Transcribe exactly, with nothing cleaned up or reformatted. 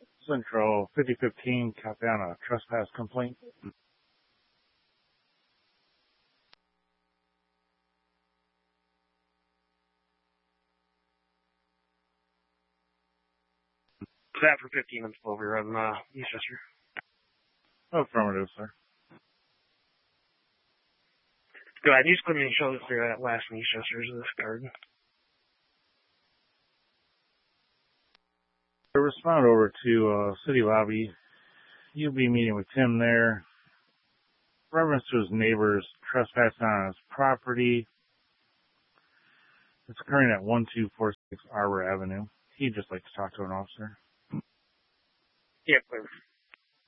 Central fifty fifteen Capiana trespass complaint. That for fifteen and over on uh, Eastchester. Affirmative, sir. Go ahead. You just put me in show through that last in Eastchester's of this card. Respond over to uh, City Lobby. You'll be meeting with Tim there. Reference to his neighbors trespassing on his property. It's occurring at one two four six Arbor Avenue. He'd just like to talk to an officer. Yeah, clear.